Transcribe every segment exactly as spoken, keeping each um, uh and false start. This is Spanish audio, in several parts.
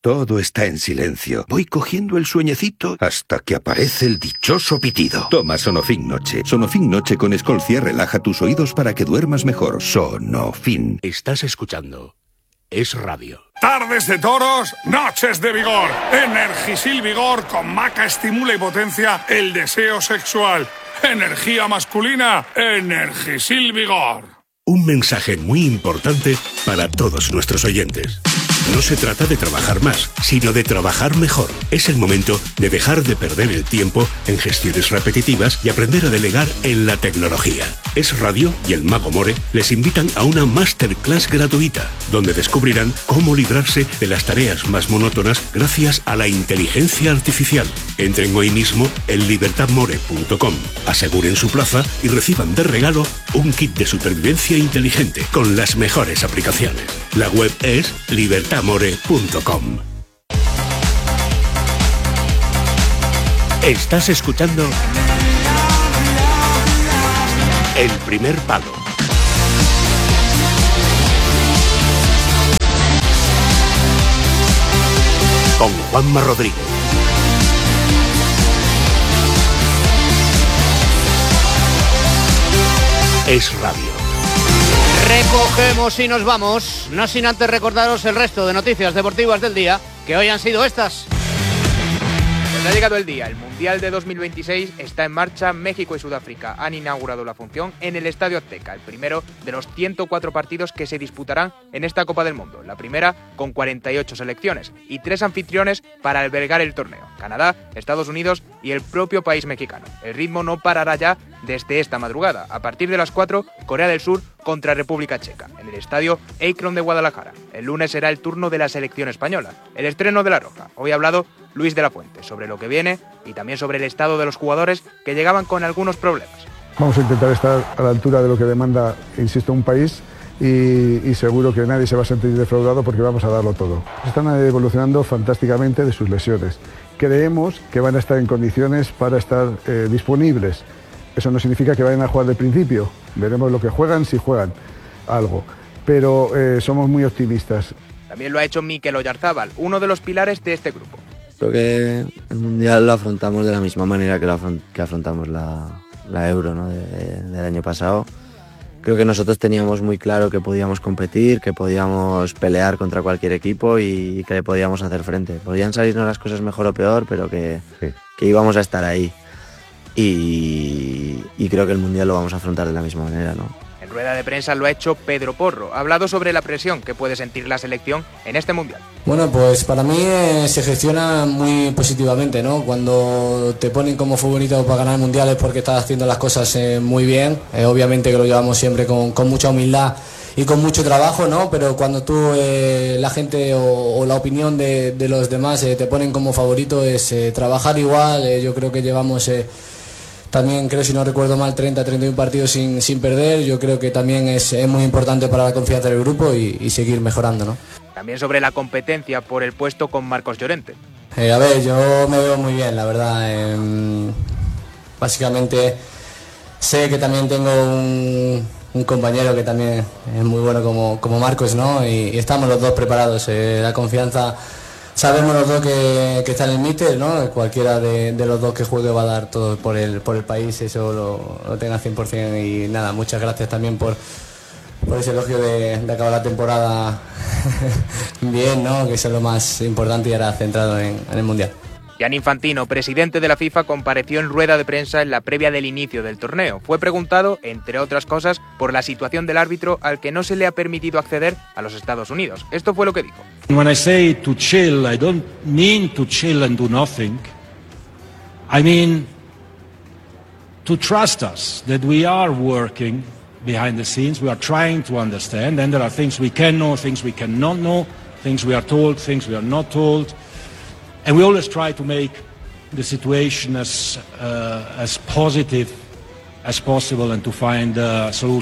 Todo está en silencio. Voy cogiendo el sueñecito hasta que aparece el dichoso pitido. Toma Sonofin Noche. Sonofin Noche con Escolcia relaja tus oídos para que duermas mejor. Sonofin. Estás escuchando Es Radio. Tardes de toros, noches de vigor. Energisil Vigor con maca estimula y potencia el deseo sexual. Energía masculina, Energisil Vigor. Un mensaje muy importante para todos nuestros oyentes. No se trata de trabajar más, sino de trabajar mejor. Es el momento de dejar de perder el tiempo en gestiones repetitivas y aprender a delegar en la tecnología. Es Radio y el Mago More les invitan a una masterclass gratuita, donde descubrirán cómo librarse de las tareas más monótonas gracias a la inteligencia artificial. Entren hoy mismo en libertad more punto com, aseguren su plaza y reciban de regalo un kit de supervivencia inteligente con las mejores aplicaciones. La web es libertad more punto com. Estás escuchando El Primer Palo. Con Juanma Rodríguez. Es Radio. Recogemos y nos vamos, no sin antes recordaros el resto de noticias deportivas del día, que hoy han sido estas. Pues ha llegado el día, el Mundial de dos mil veintiséis está en marcha. México y Sudáfrica han inaugurado la función en el Estadio Azteca, el primero de los ciento cuatro partidos que se disputarán en esta Copa del Mundo, la primera con cuarenta y ocho selecciones y tres anfitriones para albergar el torneo: Canadá, Estados Unidos y el propio país mexicano. El ritmo no parará ya desde esta madrugada. A partir de las cuatro, Corea del Sur contra República Checa, en el estadio Akron de Guadalajara. El lunes será el turno de la selección española, el estreno de La Roja. Hoy ha hablado Luis de la Fuente sobre lo que viene y también sobre el estado de los jugadores que llegaban con algunos problemas. Vamos a intentar estar a la altura de lo que demanda, insisto, un país y, y seguro que nadie se va a sentir defraudado porque vamos a darlo todo. Están evolucionando fantásticamente de sus lesiones. Creemos que van a estar en condiciones para estar eh, disponibles. Eso no significa que vayan a jugar de principio. Veremos lo que juegan, si juegan algo. Pero eh, somos muy optimistas. También lo ha hecho Mikel Oyarzábal, uno de los pilares de este grupo. Creo que el Mundial lo afrontamos de la misma manera que, lo afront- que afrontamos la, la Euro, ¿no? de, de, del año pasado. Creo que nosotros teníamos muy claro que podíamos competir, que podíamos pelear contra cualquier equipo y que le podíamos hacer frente. Podían salirnos las cosas mejor o peor, pero que, sí. que íbamos a estar ahí. Y, y creo que el Mundial lo vamos a afrontar de la misma manera, ¿no? En rueda de prensa lo ha hecho Pedro Porro. Ha hablado sobre la presión que puede sentir la selección en este Mundial. Bueno, pues para mí eh, se gestiona muy positivamente, ¿no? Cuando te ponen como favorito para ganar mundiales porque estás haciendo las cosas eh, muy bien. Eh, obviamente que lo llevamos siempre con, con mucha humildad y con mucho trabajo, ¿no? Pero cuando tú, eh, la gente o, o la opinión de, de los demás eh, te ponen como favorito es eh, trabajar igual. Eh, yo creo que llevamos... Eh, También creo, si no recuerdo mal, treinta, treinta y uno partidos sin, sin perder. Yo creo que también es, es muy importante para la confianza del grupo y, y seguir mejorando, ¿no? También sobre la competencia por el puesto con Marcos Llorente. Eh, a ver, yo me veo muy bien, la verdad. Eh, básicamente sé que también tengo un, un compañero que también es muy bueno como, como Marcos, ¿no? Y, y estamos los dos preparados. Eh, la confianza... Sabemos los dos que, que está en el míster, ¿no? Cualquiera de, de los dos que juegue va a dar todo por el, por el país, eso lo, lo tenga cien por ciento. Y nada, muchas gracias también por, por ese elogio de, de acabar la temporada bien, ¿no? Que eso es lo más importante y ahora centrado en, en el Mundial. Gianni Infantino, presidente de la FIFA, compareció en rueda de prensa en la previa del inicio del torneo. Fue preguntado, entre otras cosas, por la situación del árbitro al que no se le ha permitido acceder a los Estados Unidos. Esto fue lo que dijo. When I say to chill, I don't mean to chill and do nothing. I mean to trust us, that we are working behind the scenes, we are trying to understand, and there are things we can know, things we cannot know, things we are told, things we are not told. And we always try to make the situation as, uh, as positive as possible and to find uh, solutions.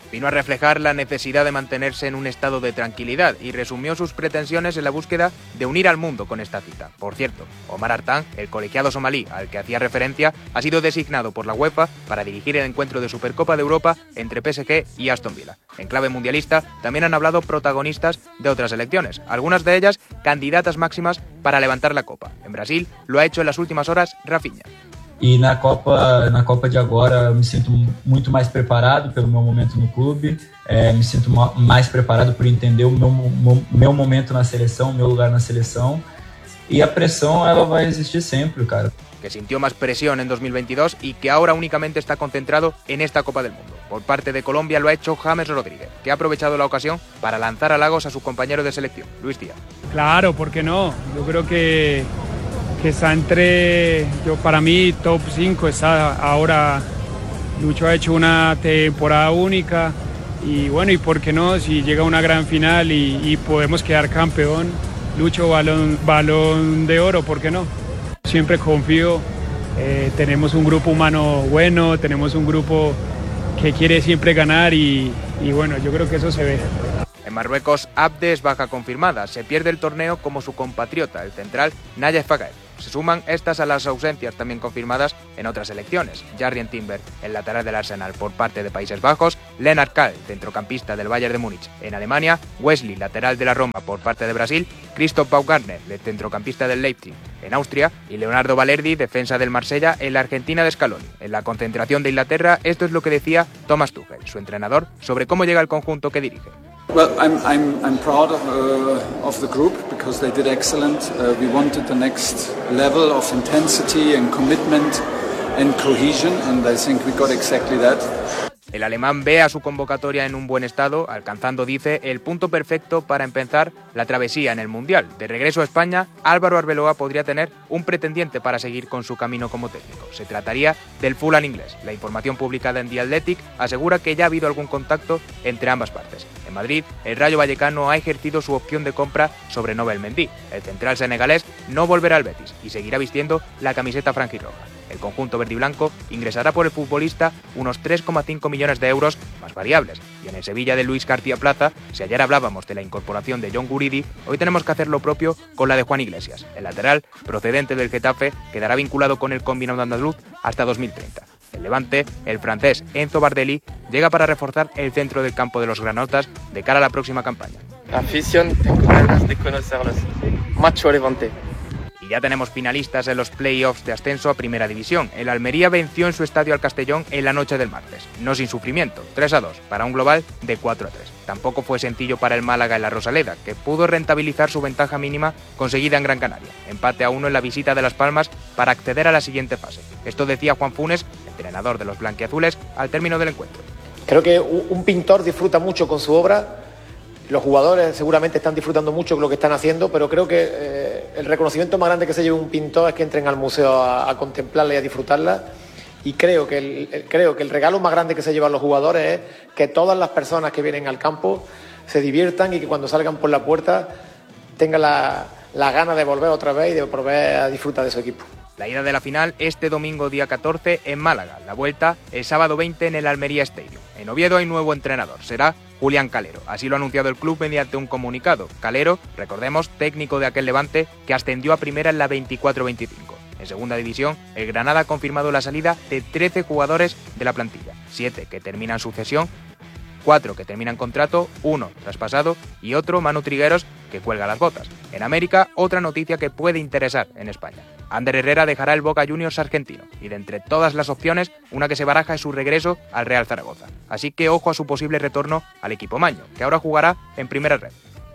Vino a reflejar la necesidad de mantenerse en un estado de tranquilidad y resumió sus pretensiones en la búsqueda de unir al mundo con esta cita. Por cierto, Omar Artan, el colegiado somalí al que hacía referencia, ha sido designado por la UEFA para dirigir el encuentro de Supercopa de Europa entre P S G y Aston Villa. En clave mundialista también han hablado protagonistas de otras selecciones, algunas de ellas candidatas máximas para levantar la copa. En Brasil lo ha hecho en las últimas horas Rafinha. E na Copa, na Copa de agora me sinto muito mais preparado pelo meu momento no clube, é, me sinto mais preparado por entender o meu, meu momento na seleção, o meu lugar na seleção, e a pressão ela vai existir sempre, cara. Que sintió más presión en dos mil veintidós y que ahora únicamente está concentrado en esta Copa del Mundo. Por parte de Colombia lo ha hecho James Rodríguez, que ha aprovechado la ocasión para lanzar halagos a su compañero de selección, Luis Díaz. Claro, ¿por qué no? Yo creo que que está entre, yo para mí, top cinco, está ahora, Lucho ha hecho una temporada única y bueno, y por qué no, si llega a una gran final y, y podemos quedar campeón, Lucho balón, balón de oro, ¿por qué no? Siempre confío, eh, tenemos un grupo humano bueno, tenemos un grupo que quiere siempre ganar y, y bueno, yo creo que eso se ve. En Marruecos, Abde es baja confirmada, se pierde el torneo como su compatriota, el central Nayef Fagael. Se suman estas a las ausencias también confirmadas en otras selecciones. Jarrien Timber, el lateral del Arsenal por parte de Países Bajos, Lennart Kahl, centrocampista del Bayern de Múnich en Alemania, Wesley, lateral de la Roma por parte de Brasil, Christoph Baumgartner, el centrocampista del Leipzig en Austria, y Leonardo Balerdi, defensa del Marsella en la Argentina de Scaloni. En la concentración de Inglaterra, esto es lo que decía Thomas Tuchel, su entrenador, sobre cómo llega el conjunto que dirige. Well, I'm, I'm, I'm proud of, uh, of the group because they did excellent. Uh, we wanted the next level of intensity and commitment and cohesion, and I think we got exactly that. El alemán ve a su convocatoria en un buen estado, alcanzando, dice, el punto perfecto para empezar la travesía en el Mundial. De regreso a España, Álvaro Arbeloa podría tener un pretendiente para seguir con su camino como técnico. Se trataría del Fulham inglés. La información publicada en The Athletic asegura que ya ha habido algún contacto entre ambas partes. En Madrid, el Rayo Vallecano ha ejercido su opción de compra sobre Nobel Mendy. El central senegalés no volverá al Betis y seguirá vistiendo la camiseta franquirroja. El conjunto verdiblanco ingresará por el futbolista unos tres coma cinco millones de euros más variables. Y en el Sevilla de Luis García Plaza, si ayer hablábamos de la incorporación de John Guridi, hoy tenemos que hacer lo propio con la de Juan Iglesias. El lateral, procedente del Getafe, quedará vinculado con el combinado andaluz hasta dos mil treinta. El Levante, el francés Enzo Bardelli, llega para reforzar el centro del campo de los granotas de cara a la próxima campaña. Afición, tengo ganas de conocerlos. Macho Levante. Y ya tenemos finalistas en los play-offs de ascenso a Primera División. El Almería venció en su estadio al Castellón en la noche del martes. No sin sufrimiento, tres a dos, para un global de cuatro a tres. Tampoco fue sencillo para el Málaga en la Rosaleda, que pudo rentabilizar su ventaja mínima conseguida en Gran Canaria. Empate a uno en la visita de Las Palmas para acceder a la siguiente fase. Esto decía Juan Funes, entrenador de los blanquiazules, al término del encuentro. Creo que un pintor disfruta mucho con su obra. Los jugadores seguramente están disfrutando mucho con lo que están haciendo, pero creo que eh, el reconocimiento más grande que se lleve un pintor es que entren al museo a, a contemplarla y a disfrutarla. Y creo que, el, el, creo que el regalo más grande que se llevan los jugadores es que todas las personas que vienen al campo se diviertan y que cuando salgan por la puerta tengan la, la gana de volver otra vez y de volver a disfrutar de su equipo. La ida de la final este domingo día catorce en Málaga, la vuelta el sábado veinte en el Almería Stadium. En Oviedo hay nuevo entrenador, será Julián Calero. Así lo ha anunciado el club mediante un comunicado. Calero, recordemos, técnico de aquel Levante que ascendió a primera en la veinticuatro veinticinco. En segunda división, el Granada ha confirmado la salida de trece jugadores de la plantilla, siete que terminan su cesión, cuatro que terminan contrato, uno traspasado y otro, Manu Trigueros, que cuelga las botas. En América, otra noticia que puede interesar en España. Ander Herrera dejará el Boca Juniors argentino y de entre todas las opciones, una que se baraja es su regreso al Real Zaragoza. Así que ojo a su posible retorno al equipo maño, que ahora jugará en Primera Red.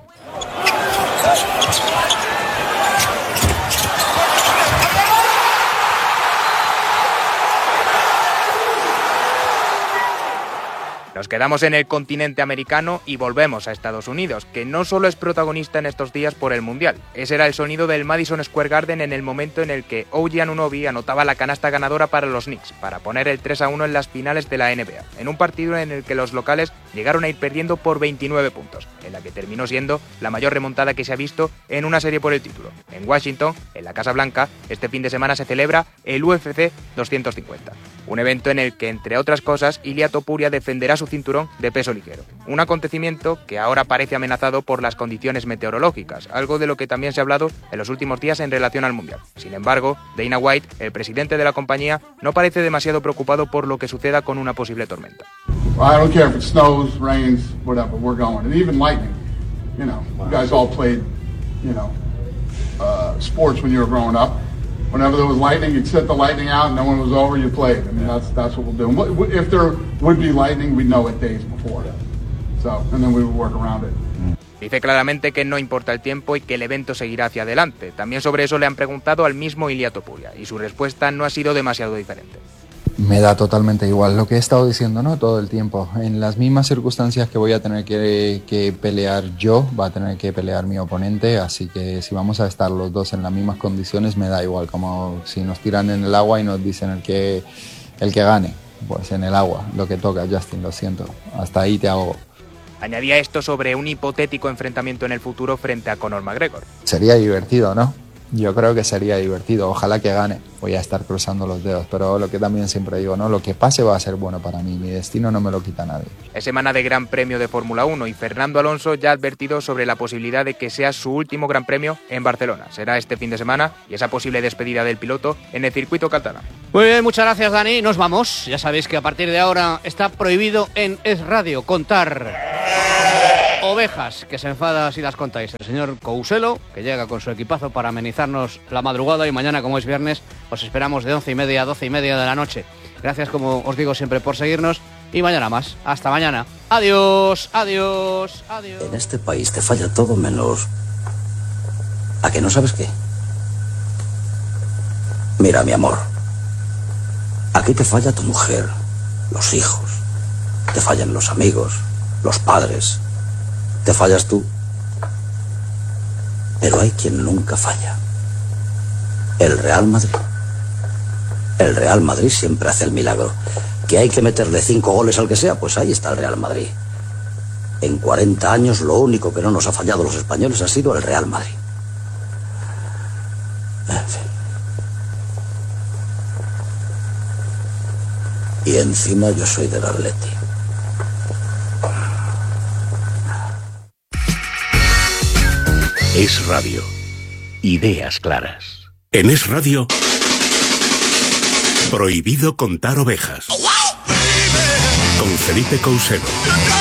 Nos quedamos en el continente americano y volvemos a Estados Unidos, que no solo es protagonista en estos días por el Mundial. Ese era el sonido del Madison Square Garden en el momento en el que O G Anunoby anotaba la canasta ganadora para los Knicks, para poner el tres a uno en las finales de la N B A, en un partido en el que los locales llegaron a ir perdiendo por veintinueve puntos, en la que terminó siendo la mayor remontada que se ha visto en una serie por el título. En Washington, en la Casa Blanca, este fin de semana se celebra el U F C doscientos cincuenta, un evento en el que, entre otras cosas, Ilia Topuria defenderá su cinturón de peso ligero. Un acontecimiento que ahora parece amenazado por las condiciones meteorológicas, algo de lo que también se ha hablado en los últimos días en relación al Mundial. Sin embargo, Dana White, el presidente de la compañía, no parece demasiado preocupado por lo que suceda con una posible tormenta. I don't care if it snows, rains, whatever, we're going. And even lightning, you know, you guys all played, you know, uh, sports when you were growing up. Whenever there was lightning, you'd set the lightning out, and then when it was over, you played. I mean, that's that's what we'll do. If there would be lightning, we'd know it days before. So, and then we would work around it. Dice claramente que no importa el tiempo y que el evento seguirá hacia adelante. También sobre eso le han preguntado al mismo Ilia Topuria, y su respuesta no ha sido demasiado diferente. Me da totalmente igual lo que he estado diciendo, ¿no? Todo el tiempo. En las mismas circunstancias que voy a tener que, que pelear yo, va a tener que pelear mi oponente, así que si vamos a estar los dos en las mismas condiciones, me da igual, como si nos tiran en el agua y nos dicen el que, el que gane, pues en el agua, lo que toca, Justin, lo siento, hasta ahí te ahogo. Añadía esto sobre un hipotético enfrentamiento en el futuro frente a Conor McGregor. Sería divertido, ¿no? Yo creo que sería divertido, ojalá que gane. Voy a estar cruzando los dedos, pero lo que también siempre digo, ¿no? Lo que pase va a ser bueno para mí, mi destino no me lo quita nadie. Es semana de Gran Premio de Fórmula uno y Fernando Alonso ya ha advertido sobre la posibilidad de que sea su último Gran Premio en Barcelona. Será este fin de semana y esa posible despedida del piloto en el circuito catalán. Muy bien, muchas gracias, Dani. Nos vamos. Ya sabéis que a partir de ahora está prohibido en Es Radio contar ovejas, que se enfada si las contáis. El señor Couselo, que llega con su equipazo para amenizarnos la madrugada, y mañana, como es viernes, os esperamos de once y media a doce y media de la noche. Gracias, como os digo siempre, por seguirnos, y mañana más. Hasta mañana. Adiós, adiós, adiós. En este país te falla todo menos... ¿A que no sabes qué? Mira, mi amor, aquí te falla tu mujer, los hijos, te fallan los amigos, los padres... Te fallas tú, pero hay quien nunca falla. El Real Madrid. El Real Madrid siempre hace el milagro. Que hay que meterle cinco goles al que sea, pues ahí está el Real Madrid. En cuarenta años lo único que no nos ha fallado los españoles ha sido el Real Madrid. En fin. Y encima yo soy del Atleti. Es Radio. Ideas claras. En Es Radio, prohibido contar ovejas. Con Felipe Couselo.